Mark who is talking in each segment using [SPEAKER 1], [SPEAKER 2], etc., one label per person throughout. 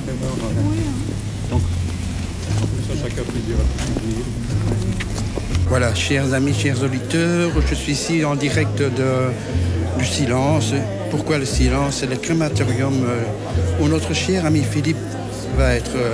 [SPEAKER 1] Donc, ça, chacun peut dire.
[SPEAKER 2] Voilà, chers amis, chers auditeurs, je suis ici en direct du silence. Pourquoi le silence? C'est le crématorium où notre cher ami Philippe va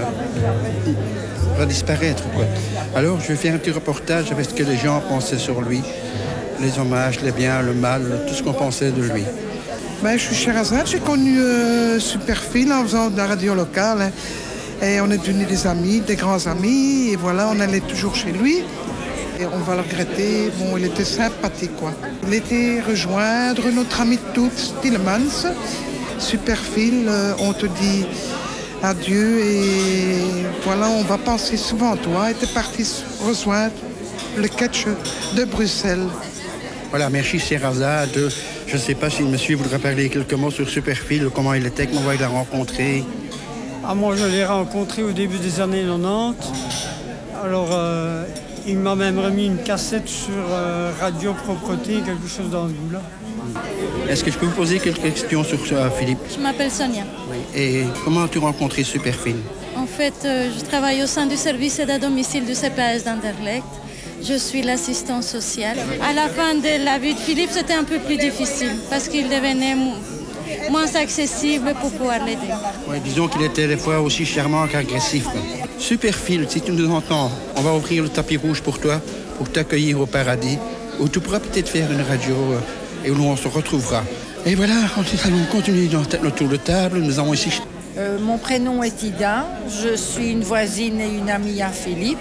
[SPEAKER 2] disparaître, quoi. Alors, je vais faire un petit reportage avec ce que les gens pensaient sur lui. Les hommages, les biens, le mal, tout ce qu'on pensait de lui.
[SPEAKER 3] Je suis Sherazade, j'ai connu Superphil en faisant de la radio locale. Hein. Et on est devenus des amis, des grands amis. Et voilà, on allait toujours chez lui. Et on va le regretter. Bon, il était sympathique, quoi. Il était rejoindre notre ami de tous, Tillemans. Superphil, on te dit adieu. Et voilà, on va penser souvent à toi. Il était parti rejoindre le catch de Bruxelles.
[SPEAKER 2] Voilà, merci Sherazade. Je ne sais pas si monsieur voudrait parler quelques mots sur Superphil, comment il était, comment il l'a rencontré.
[SPEAKER 4] Moi, je l'ai rencontré au début des années 90. Alors, il m'a même remis une cassette sur Radio Propreté, quelque chose dans ce goût-là.
[SPEAKER 2] Est-ce que je peux vous poser quelques questions sur Philippe?
[SPEAKER 5] Je m'appelle Sonia.
[SPEAKER 2] Oui. Et comment as-tu rencontré Superphil?
[SPEAKER 5] En fait, je travaille au sein du service aide à domicile du CPAS d'Anderlecht. Je suis l'assistante sociale. À la fin de la vie de Philippe, c'était un peu plus difficile parce qu'il devenait moins accessible pour pouvoir l'aider.
[SPEAKER 2] Oui, disons qu'il était des fois aussi charmant qu'agressif. Superphil, si tu nous entends, on va ouvrir le tapis rouge pour toi, pour t'accueillir au paradis, où tu pourras peut-être faire une radio et où on se retrouvera. Et voilà, nous allons continuer notre tour de table. Nous avons ici...
[SPEAKER 6] Mon prénom est Ida, je suis une voisine et une amie à Philippe.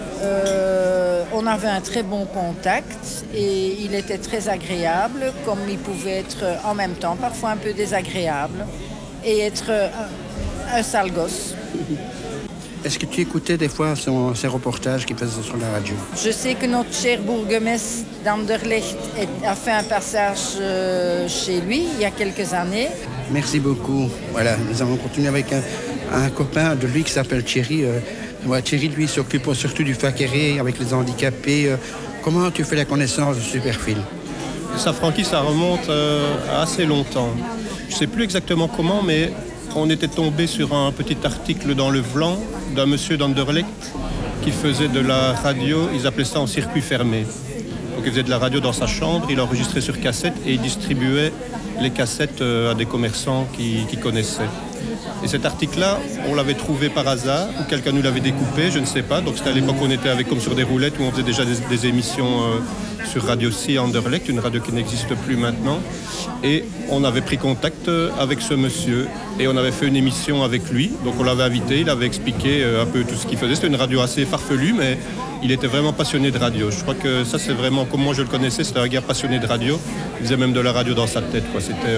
[SPEAKER 6] On avait un très bon contact et il était très agréable, comme il pouvait être en même temps parfois un peu désagréable et être un sale gosse.
[SPEAKER 2] Est-ce que tu écoutais des fois ces reportages qu'il faisait sur la radio?
[SPEAKER 6] Je sais que notre cher bourgmestre d'Anderlecht a fait un passage chez lui il y a quelques années.
[SPEAKER 2] Merci beaucoup. Voilà, nous allons continuer avec un copain de lui qui s'appelle Thierry. Thierry, lui, s'occupe surtout du Fakéré avec les handicapés. Comment tu fais la connaissance de Superphil?
[SPEAKER 1] Ça, Francky, ça remonte à assez longtemps. Je ne sais plus exactement comment, mais on était tombé sur un petit article dans le Vlan d'un monsieur d'Anderlecht qui faisait de la radio, ils appelaient ça en circuit fermé. Donc il faisait de la radio dans sa chambre, il enregistrait sur cassette et il distribuait les cassettes à des commerçants qui connaissaient. Et cet article-là, on l'avait trouvé par hasard, ou quelqu'un nous l'avait découpé, je ne sais pas. Donc c'était à l'époque où on était avec comme sur des roulettes, où on faisait déjà des émissions sur Radio C Anderlecht, une radio qui n'existe plus maintenant. Et on avait pris contact avec ce monsieur, et on avait fait une émission avec lui. Donc on l'avait invité, il avait expliqué un peu tout ce qu'il faisait. C'était une radio assez farfelue, mais il était vraiment passionné de radio. Je crois que ça, c'est vraiment, comme moi je le connaissais, c'était un gars passionné de radio. Il faisait même de la radio dans sa tête, quoi. C'était...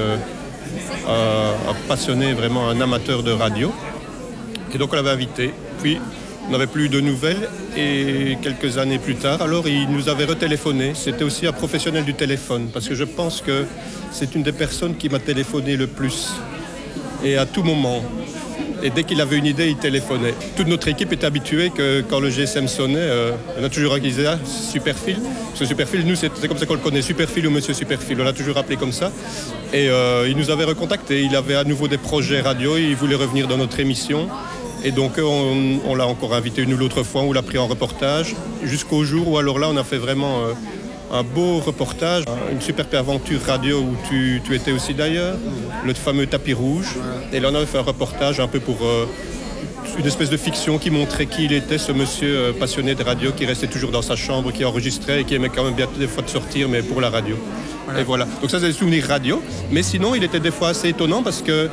[SPEAKER 1] un passionné, vraiment un amateur de radio. Et donc on l'avait invité. Puis on n'avait plus de nouvelles et quelques années plus tard, alors il nous avait retéléphoné. C'était aussi un professionnel du téléphone parce que je pense que c'est une des personnes qui m'a téléphoné le plus et à tout moment. Et dès qu'il avait une idée, il téléphonait. Toute notre équipe est habituée que quand le GSM sonnait, on a toujours accusé Superphil. Parce que Superphil, nous, c'est comme ça qu'on le connaît, Superphil ou Monsieur Superphil. On l'a toujours appelé comme ça. Et il nous avait recontacté. Il avait à nouveau des projets radio. Il voulait revenir dans notre émission. Et donc, on l'a encore invité une ou l'autre fois. On l'a pris en reportage. Jusqu'au jour où, alors là, on a fait vraiment un beau reportage. Une superbe aventure radio où tu étais aussi d'ailleurs. Le fameux tapis rouge. Et là, on avait fait un reportage un peu pour une espèce de fiction qui montrait qui il était, ce monsieur passionné de radio qui restait toujours dans sa chambre, qui enregistrait et qui aimait quand même bien des fois de sortir, mais pour la radio. Voilà. Et voilà. Donc ça, c'est des souvenirs radio. Mais sinon, il était des fois assez étonnant parce que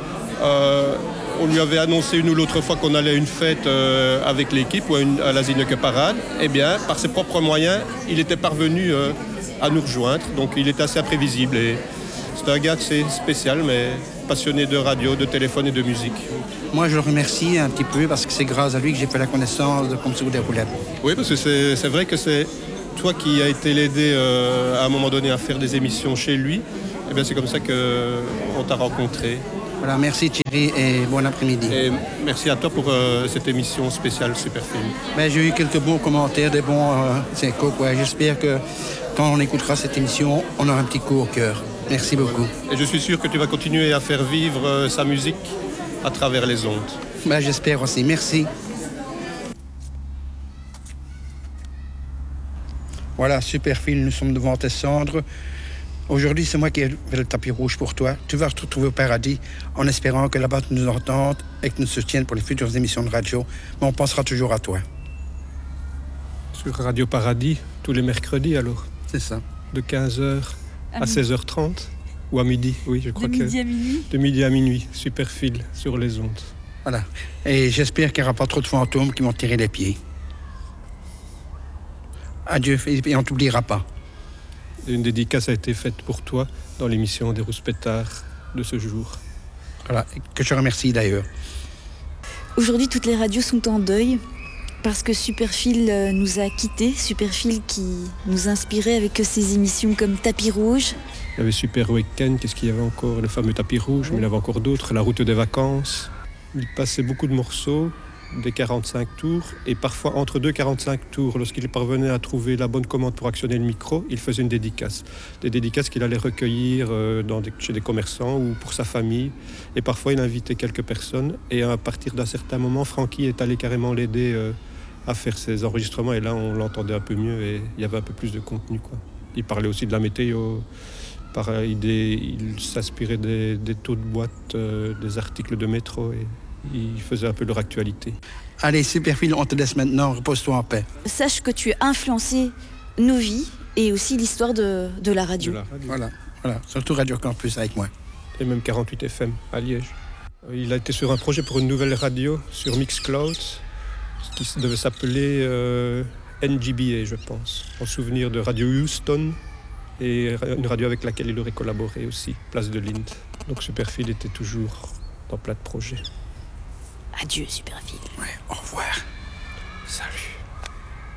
[SPEAKER 1] on lui avait annoncé une ou l'autre fois qu'on allait à une fête avec l'équipe ou à la Zinneke Parade. Eh bien, par ses propres moyens, il était parvenu à nous rejoindre. Donc il était assez imprévisible. Et c'est un gars assez spécial, mais passionné de radio, de téléphone et de musique.
[SPEAKER 2] Moi, je le remercie un petit peu parce que c'est grâce à lui que j'ai fait la connaissance de Comme sur des roulettes.
[SPEAKER 1] Oui, parce que c'est vrai que c'est toi qui as été l'aider à un moment donné à faire des émissions chez lui. Eh bien, c'est comme ça qu'on t'a rencontré.
[SPEAKER 2] Voilà, merci Thierry et bon après-midi.
[SPEAKER 1] Et merci à toi pour cette émission spéciale Superphil.
[SPEAKER 2] J'ai eu quelques bons commentaires, des bons échos. J'espère que quand on écoutera cette émission, on aura un petit coup au cœur. Merci beaucoup.
[SPEAKER 1] Et je suis sûr que tu vas continuer à faire vivre sa musique à travers les ondes.
[SPEAKER 2] Ben, j'espère aussi. Merci. Voilà, Superphil, nous sommes devant tes cendres. Aujourd'hui, c'est moi qui ai fait le tapis rouge pour toi. Tu vas te retrouver au paradis en espérant que là-bas tu nous entendes et que nous soutiennes pour les futures émissions de radio. Mais on pensera toujours à toi.
[SPEAKER 1] Sur Radio Paradis, tous les mercredis alors.
[SPEAKER 2] C'est ça.
[SPEAKER 1] De 15h à 16h30 ou à midi, oui, je crois que...
[SPEAKER 7] De midi à minuit.
[SPEAKER 1] De midi à minuit, Superphil sur les ondes.
[SPEAKER 2] Voilà. Et j'espère qu'il n'y aura pas trop de fantômes qui vont tirer les pieds. Adieu, et on ne t'oubliera pas.
[SPEAKER 1] Une dédicace a été faite pour toi dans l'émission des Rouspétards de ce jour.
[SPEAKER 2] Voilà, que je remercie d'ailleurs.
[SPEAKER 7] Aujourd'hui, toutes les radios sont en deuil parce que Superphil nous a quittés. Superphil qui nous inspirait avec ses émissions comme Tapis Rouge.
[SPEAKER 1] Il y avait Super Week-end, qu'est-ce qu'il y avait encore? Le fameux Tapis Rouge, mais il y avait encore d'autres. La Route des Vacances. Il passait beaucoup de morceaux, des 45 tours, et parfois entre deux 45 tours, lorsqu'il parvenait à trouver la bonne commande pour actionner le micro, il faisait une dédicace. Des dédicaces qu'il allait recueillir chez des commerçants ou pour sa famille. Et parfois, il invitait quelques personnes. Et à partir d'un certain moment, Francky est allé carrément l'aider à faire ses enregistrements. Et là, on l'entendait un peu mieux et il y avait un peu plus de contenu, quoi. Il parlait aussi de la météo. Il s'inspirait des taux de boîte, des articles de métro. Et il faisait un peu leur actualité.
[SPEAKER 2] Allez, Superphil, on te laisse maintenant, repose-toi en paix.
[SPEAKER 7] Sache que tu as influencé nos vies et aussi l'histoire de la radio.
[SPEAKER 2] Voilà, surtout Radio Campus avec moi.
[SPEAKER 1] Et même 48 FM à Liège. Il a été sur un projet pour une nouvelle radio sur Mixcloud, qui devait s'appeler NGBA, je pense, en souvenir de Radio Houston, et une radio avec laquelle il aurait collaboré aussi, Place de Linde. Donc Superphil était toujours dans plein de projets.
[SPEAKER 7] Adieu, Superphil.
[SPEAKER 2] Ouais, au revoir.